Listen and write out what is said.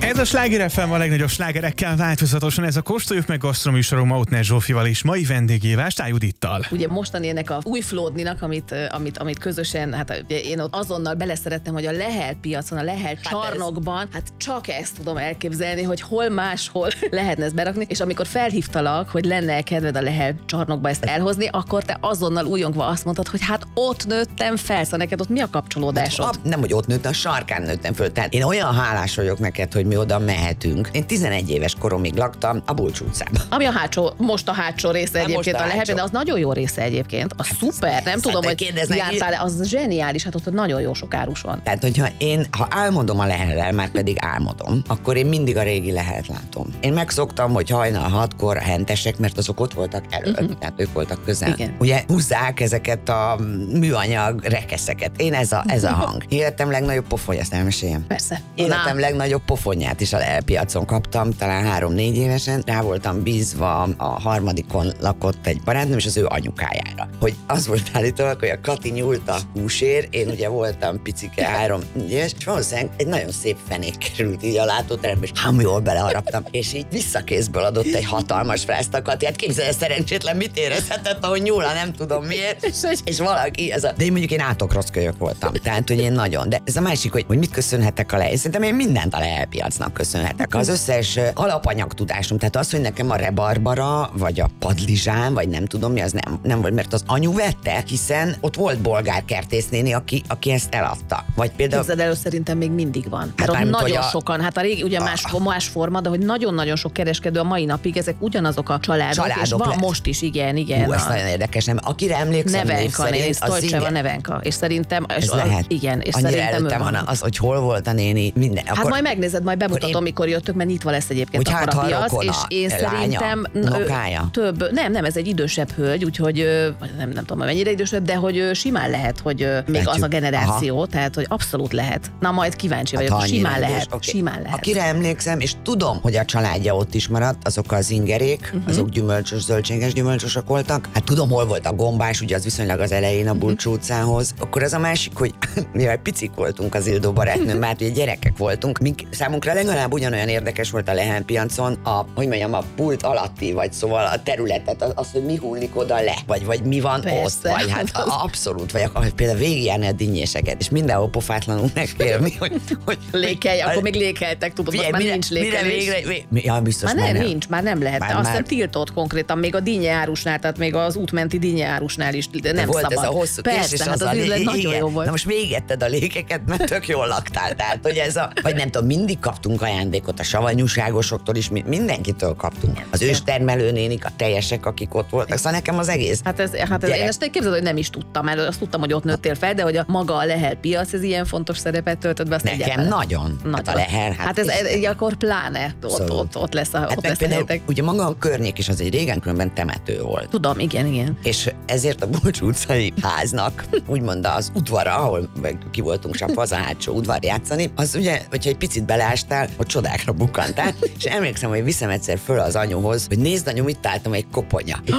Ez a Sláger FM a legnagyobb slágerekkel változatosan, ez a Kóstoljuk meg gasztroműsorunk Mautner Zsófival és mai vendégével, Stály Judittal. Ugye mostani ennek a új Flódninak, amit közösen, hát én ott azonnal beleszerettem, hogy a Lehel piacon, a Lehel csarnokban, hát csak ezt tudom elképzelni, hogy hol máshol lehetne ezt berakni, és amikor felhívtalak, hogy lenne kedved a Lehel csarnokba ezt elhozni, akkor te azonnal újongva azt mondtad, hogy hát ott nőttem fel, szóval neked ott mi a kapcsolódásod? Hát, nem, hogy ott nőttem, a sarkán nőttem föl. Tehát én olyan hálás vagyok neked, hogy mi oda mehetünk. Én 11 éves koromig laktam a Bulcs utcában. Ami most a hátsó része egyébként a Lehelben, de az nagyon jó része egyébként. Az szuper, nem tudom, hogy jártál, az zseniális, hát ott nagyon jó sok árus van. Tehát, hogyha ha álmodom a Lehellel, már pedig álmodom, akkor én mindig a régi Lehelt látom. Én megszoktam, hogy hajnal 6-kor a hentesek, mert azok ott voltak előtt, tehát ők voltak közel. Igen. Ugye húzzák ezeket a műanyag rekeszeket. Én ez a hang. Életem legnagyobb pofonja, ezt elmeséljem. Persze. Életem legnagyobb pofonját is a Lehel piacon kaptam, talán 3-4 évesen. Rá voltam bízva, a harmadikon lakott egy barátnőm és az ő anyukájára. Hogy az volt állítólag, hogy a Kati nyúlt a húsér, én ugye voltam picike 3 éves, és valószínűleg egy nagyon szép fenék került így a látóterembe, és jól beleharaptam, és így visszakézből adott egy hatalmas frászt a Kati. Hát képzelj, szerencsétlen mit érezhetett, ahogy nyúlna, nem tudom miért, és valaki, de én mondjuk én átok kölyök voltam, tehát hogy én nagyon. De ez a másik, hogy mit köszönhetek a Lehel. Szerintem én mindent a Lehel piacnak köszönhetek. Az összes alapanyagtudásom, tehát az, hogy nekem a rebarbara, vagy a padlizsán, vagy nem tudom mi, az nem volt, mert az anyu vette, hiszen ott volt bolgár kertésznéni, aki ezt eladta. Vagy például... Képzeld el, szerintem még mindig van. Hát ott nagyon sokan, hát a régi, ugye más forma, de hogy nagyon-nagyon sok kereskedő a mai napig, ezek ugyanazok a családok és van most is, igen. Ez nagyon érdekes, nem? Akire emlékszem, Nevenka, Stolcseva Nevenka, és szerintem... Ez lehet. Igen, és annyira szerintem előttem van az, hogy hol volt a néni, minden. Hát akkor... majd megnézed, majd bemutatom, mikor jöttök, mert nyitva lesz egyébként akkor a piac, és én szerintem több, nem, ez egy idősebb hölgy, úgyhogy nem tudom, mennyire idősebb, de hogy simán lehet, hogy még az a generáció, tehát hogy abszolút lehet. Na majd kíváncsi vagyok, simán lehet, simán lehet. Akire emlékszem, és tudom, hogy a családja ott is maradt, azok az ingerék, azok gyümölcsös, zöldséges gyümölcsösök voltak. Hát tudom, hol volt a gombás, ugye az viszonylag az elején a Bulcs utcához. Akkor az a másik, hogy mivel picik voltunk az Ildó barátnőm, mert ugye gyerekek voltunk, számunkra legalább ugyanolyan érdekes volt a Lehel piacon, a pult alatti, vagy szóval a területet, az, hogy mi hullik oda le, vagy mi van ott, vagy hát abszolút, vagy például végigjárni a dinnyéseket, és mindenhol pofátlanul megkérni, hogy lékelj, akkor még lékeltek, tudod, most már nincs lékelés. Ja, biztos már nincs, már nem lehet. Azt hiszem tiltott konkrétan, még a dinnyeárusnál, tehát még az útmenti dinnyeárusnál is nem volt szabad. Ez a hosszú persze, és hát az üzlet nagyon jó volt. Na most végetted a lékeket, mert tök jól laktál, tehát hogy vagy nem tudom, mindig kaptunk ajándékot a savanyúságosoktól is, mindenkitől kaptunk. Az őstermelőnénik, a teljesek, akik ott voltak, szóval nekem az egész. Hát én ezt képzeld, hogy nem is tudtam, mert azt tudtam, hogy ott nőttél fel, de hogy maga a Lehel piac, ez ilyen fontos szerepet töltött be, azt nekem nagyon. Hát a Lehel. Hát ez akkor pláne ott lesz a helyetek. Ugye maga a környék is az egy régen különben temető volt. Tudom, igen. És ezért a Bulcs utcai háznak, úgymond az udvara, ahol ki voltunk sapva, az a hátsó udvar játszani, az ugye, hogyha egy picit beleástál, hogy csodákra bukkantál, és emlékszem, hogy viszem egyszer föl az anyuhoz, hogy nézd anyu, mit találtam, egy koponya.